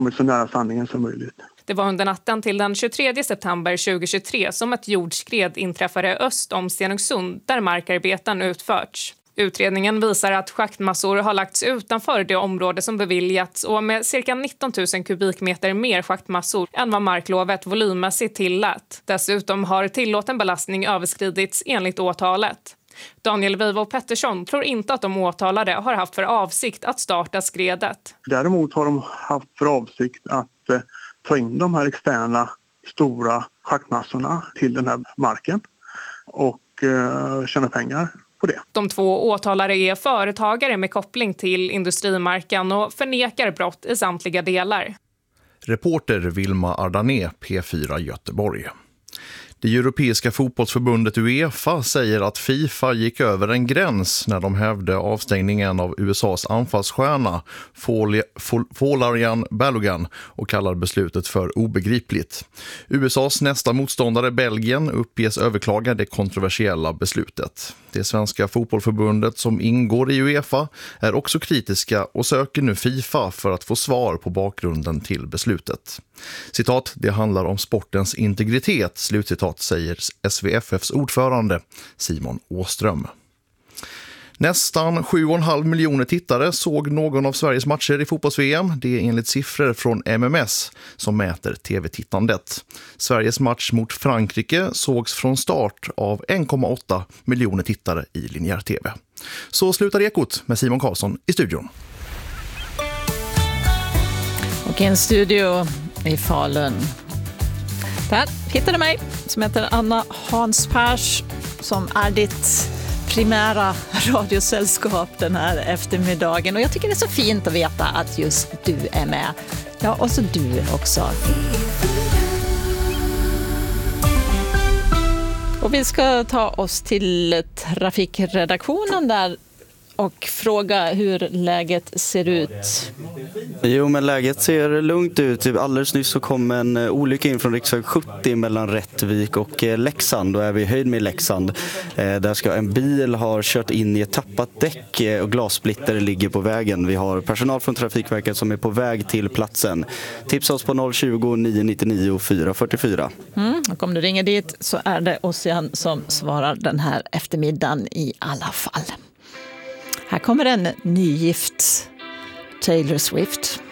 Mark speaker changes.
Speaker 1: kommer så nära sanningen som möjligt.
Speaker 2: Det var under natten till den 23 september 2023 som ett jordskred inträffade öst om Stenungsund där markarbeten utförts. Utredningen visar att schaktmassor har lagts utanför det område som beviljats och med cirka 19 000 kubikmeter mer schaktmassor än vad marklovet volymmässigt tillät. Dessutom har tillåten belastning överskridits enligt åtalet. Daniel Vivo Pettersson tror inte att de åtalade har haft för avsikt att starta skredet.
Speaker 1: Däremot har de haft för avsikt att ta in de här externa stora schaktmassorna till den här marken och tjäna pengar på det.
Speaker 2: De två åtalade är företagare med koppling till industrimarken och förnekar brott i samtliga delar.
Speaker 3: Reporter Vilma Ardané, P4 Göteborg. Det europeiska fotbollsförbundet UEFA säger att FIFA gick över en gräns när de hävde avstängningen av USAs anfallsstjärna Folarin Balogun och kallar beslutet för obegripligt. USAs nästa motståndare Belgien uppges överklaga det kontroversiella beslutet. Det svenska fotbollsförbundet som ingår i UEFA är också kritiska och söker nu FIFA för att få svar på bakgrunden till beslutet. Citat, det handlar om sportens integritet, slutcitat, säger SVFFs ordförande Simon Åström. Nästan 7,5 miljoner tittare såg någon av Sveriges matcher i fotbolls-VM. Det är enligt siffror från MMS som mäter tv-tittandet. Sveriges match mot Frankrike sågs från start av 1,8 miljoner tittare i linjär tv. Så slutar Ekot med Simon Karlsson i studion.
Speaker 4: Och en studio i Falun. Där hittar du mig som heter Anna Hanspärs som är ditt primära radiosällskap den här eftermiddagen. Och jag tycker det är så fint att veta att just du är med. Ja, och så du också. Och vi ska ta oss till trafikredaktionen där och fråga hur läget ser ut.
Speaker 5: Jo, men läget ser lugnt ut. Alldeles nyss så kom en olycka in från riksväg 70 mellan Rättvik och Leksand. Då är vi i höjd med Leksand. Där ska en bil ha kört in i ett tappat däck och glassplitter ligger på vägen. Vi har personal från Trafikverket som är på väg till platsen. Tipsa oss på 020 999 444.
Speaker 4: Och om du ringer dit så är det Ossian som svarar den här eftermiddagen i alla fall. Här kommer en nygift Taylor Swift.